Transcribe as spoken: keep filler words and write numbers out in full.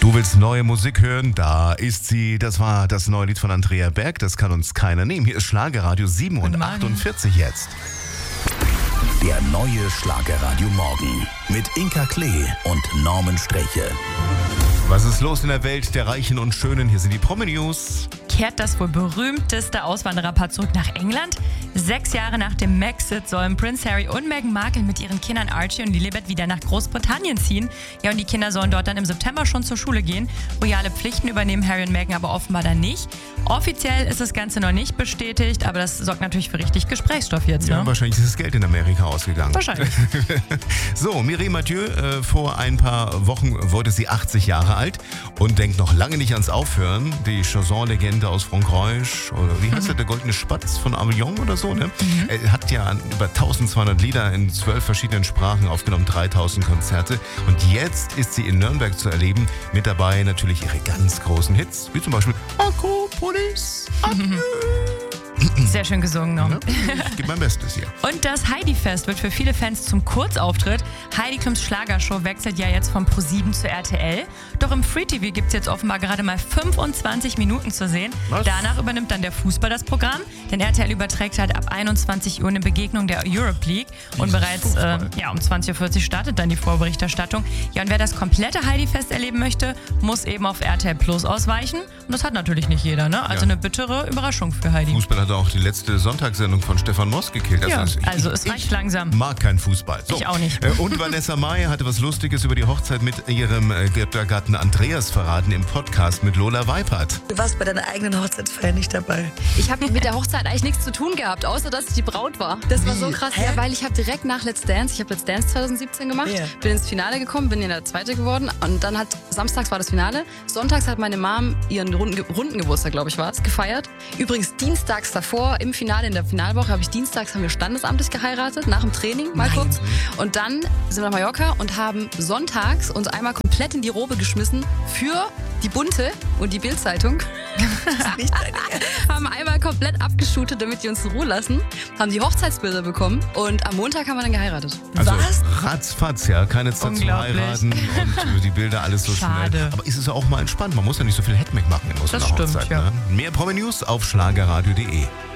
Du willst neue Musik hören? Da ist sie. Das war das neue Lied von Andrea Berg. Das kann uns keiner nehmen. Hier ist Schlagerradio sieben und achtundvierzig jetzt. Der neue Schlagerradio Morgen mit Inka Klee und Norman Streche. Was ist los in der Welt der Reichen und Schönen? Hier sind die Promi-News. Kehrt das wohl berühmteste Auswandererpaar zurück nach England? Sechs Jahre nach dem Maxit sollen Prince Harry und Meghan Markle mit ihren Kindern Archie und Lilibet wieder nach Großbritannien ziehen. Ja, und die Kinder sollen dort dann im September schon zur Schule gehen. Royale Pflichten übernehmen Harry und Meghan aber offenbar dann nicht. Offiziell ist das Ganze noch nicht bestätigt, aber das sorgt natürlich für richtig Gesprächsstoff jetzt. Ne? Ja, wahrscheinlich ist das Geld in Amerika ausgegangen. Wahrscheinlich. So, Mireille Mathieu, äh, vor ein paar Wochen wurde sie achtzig Jahre alt und denkt noch lange nicht ans Aufhören. Die Chanson-Legende aus Frankreich, oder wie heißt mhm. der, der Goldene Spatz von Avignon oder so, ne? Mhm. Er hat ja über eintausendzweihundert Lieder in zwölf verschiedenen Sprachen aufgenommen, dreitausend Konzerte. Und jetzt ist sie in Nürnberg zu erleben, mit dabei natürlich ihre ganz großen Hits, wie zum Beispiel Akropolis. Mhm. Sehr schön gesungen noch. Ja, ich gebe mein Bestes hier. Und das Heidi-Fest wird für viele Fans zum Kurzauftritt. Heidi Klums Schlagershow wechselt ja jetzt von ProSieben zu R T L. Doch im Free-T V gibt es jetzt offenbar gerade mal fünfundzwanzig Minuten zu sehen. Was? Danach übernimmt dann der Fußball das Programm. Denn R T L überträgt halt ab einundzwanzig Uhr eine Begegnung der Europe League. Und Dieses bereits äh, ja, um zwanzig Uhr vierzig startet dann die Vorberichterstattung. Ja, und wer das komplette Heidi-Fest erleben möchte, muss eben auf R T L Plus ausweichen. Und das hat natürlich nicht jeder, ne? Also ja. Eine bittere Überraschung für Heidi. Fußball hat auch die letzte Sonntagssendung von Stefan Moss gekillt. Ja, also, also ich, es reicht ich langsam. Mag keinen Fußball. So. Ich auch nicht. Und Vanessa Mai hatte was Lustiges über die Hochzeit mit ihrem Göttergatten Andreas verraten im Podcast mit Lola Weipert. Du warst bei deiner eigenen Hochzeitsfeier nicht dabei. Ich habe mit der Hochzeit eigentlich nichts zu tun gehabt, außer dass ich die Braut war. Das war so krass, ja, weil ich habe direkt nach Let's Dance, ich habe Let's Dance zwanzig siebzehn gemacht, yeah. bin ins Finale gekommen, bin ja der Zweite geworden und dann hat, samstags war das Finale, sonntags hat meine Mom ihren Runden, Rundengeburtstag, glaube ich war es, gefeiert. Übrigens dienstags davor, im Finale, in der Finalwoche, habe ich dienstags, haben wir standesamtlich geheiratet, nach dem Training, mal Nein. kurz. Und dann sind wir nach Mallorca und haben sonntags uns einmal komplett in die Robe geschmissen für die Bunte und die Bild-Zeitung. Haben einmal komplett abgeshootet, damit die uns in Ruhe lassen. Haben die Hochzeitsbilder bekommen und am Montag haben wir dann geheiratet. Also Was? ratzfatz, ja. Keine Zeit zum Heiraten und die Bilder alles so Schade. schnell. Aber ist es auch mal entspannt. Man muss ja nicht so viel Headback machen in unserer Das stimmt, Hochzeit. ja. Ne? Mehr Promi-News auf schlagerradio punkt de.